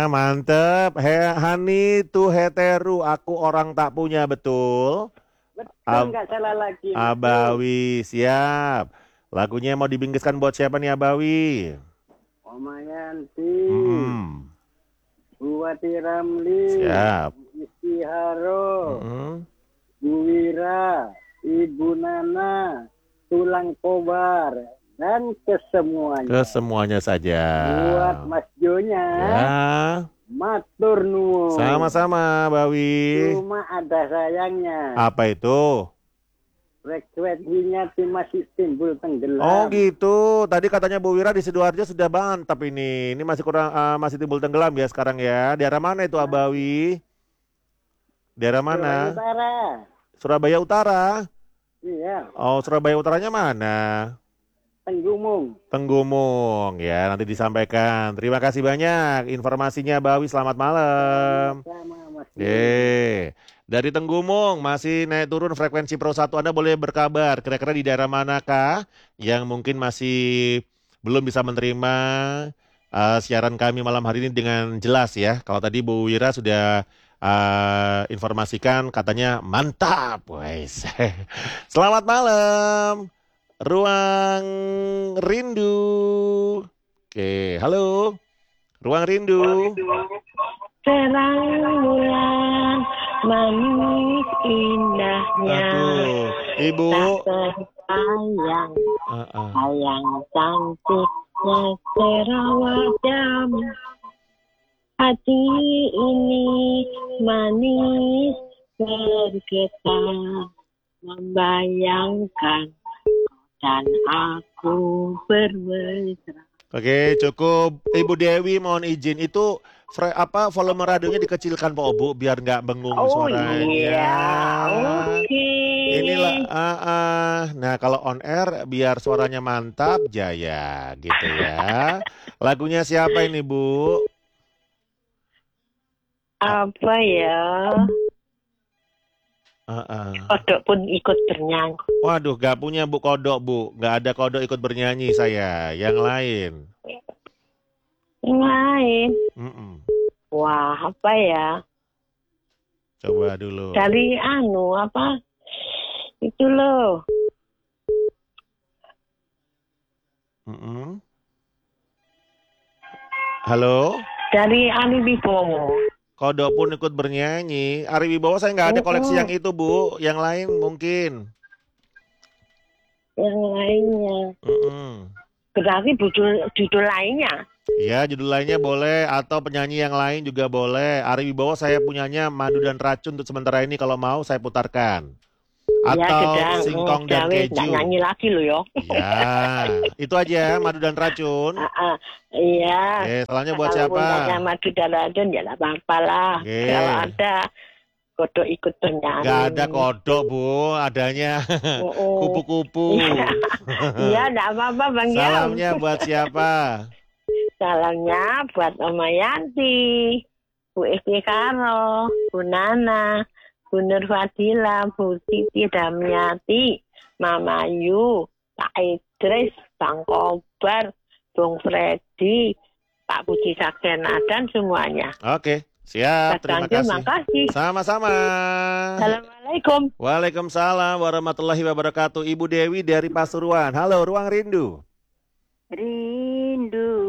Mantep. Hani tuh heteru, aku orang tak punya, betul. Betul, nggak salah lagi, Mas. Abawi, siap. Lagunya mau dibingkiskan buat siapa nih Abawi? Omayanti, Mm-mm. Buati Ramli, Siap. Istiharo, Mm-mm. Bu Wira, Ibu Nana, Tulang Kobar, dan Ke kesemuanya. semuanya saja. Buat Mas Jonya, Ya, matur nuwun. sama-sama Bawi. Cuma ada sayangnya, Apa itu? frekuensinya masih timbul Oh tenggelam. gitu. Tadi katanya Bu Wira di Sidoarjo sudah mantap ini. Ini masih kurang masih timbul tenggelam ya sekarang ya. Daerah mana itu Masih Abawi? Daerah Surabaya mana? Utara. Surabaya Utara. Iya, Oh, Surabaya Utaranya mana? Tenggumung. Tenggumung ya, nanti disampaikan. Terima kasih banyak informasinya Bawi. Selamat malam. Sama-sama, Mas Jun. Dari Tenggumung masih naik turun frekuensi Pro 1. Anda boleh berkabar kira-kira di daerah manakah yang mungkin masih belum bisa menerima siaran kami malam hari ini dengan jelas ya. Kalau tadi Bu Wira sudah informasikan katanya mantap. Wes. Selamat malam. Ruang Rindu. Oke, halo. Ruang Rindu. Terang bulan manis indahnya, Aduh, Ibu. tak tersayang, Uh-uh. sayang cantiknya terawat hati ini manis bergetar membayangkan dan aku bermesra. Oke, cukup. Ibu Dewi mohon izin itu volume radionya dikecilkan Pak Obu biar nggak bengung Oh suaranya. iya, oke. Inilah Nah, kalau on air biar suaranya mantap jaya gitu ya. Lagunya siapa ini, Bu? Ah, Apa ya? ah. Kodok pun ikut bernyanyi. Waduh, gak punya Bu kodok, Bu. Gak ada kodok ikut bernyanyi saya. Yang lain. Yang lain. Mm-mm. Wah, apa ya? Coba dulu. Dari apa? Itu loh. Mm-mm. Halo? Dari Ani Wibowo. Kodok pun ikut bernyanyi. Ari Wibowo saya nggak ada koleksi yang itu, Bu. Yang lain mungkin. Yang lainnya. Mm-mm. Berarti judul lainnya. Ya, judul lainnya boleh. Atau penyanyi yang lain juga boleh. Ari Wibowo saya punyanya Madu dan Racun untuk sementara ini. Kalau mau saya putarkan. Ya, Atau sedang. Singkong dan Gawe nggak Keju. nyanyi lagi loh yo. Ya, itu aja Madu dan Racun. Iya. Oke, salahnya buat Kalau siapa? punyanya Madu dan Racun ya nggak apa-apa lah. Oke. Kalau ada kodok ikut bernyanyi. Gak ada kodok, Bu. Adanya kupu-kupu. Iya, nggak apa-apa Bang Yam. Salamnya buat siapa? Salamnya buat Oma Yanti, Bu Esti Karo, Bu Nana, Bu Nur Fadila, Bu Siti Damiati, Mama Yu, Pak Idris, Bang Kobar, Bung Freddy, Pak Puji Saksena, dan semuanya. Oke, siap. Terima kasih. Terima kasih. Sama-sama. Assalamualaikum. Waalaikumsalam warahmatullahi wabarakatuh. Ibu Dewi dari Pasuruan. Halo, Ruang Rindu. Rindu